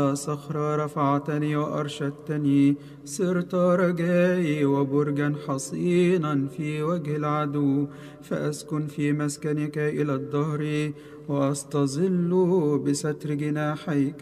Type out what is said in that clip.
صخرة رفعتني وأرشدتني، صرت رجائي وبرجا حصينا في وجه العدو، فأسكن في مسكنك إلى الدهر وأستظل بستر جناحيك.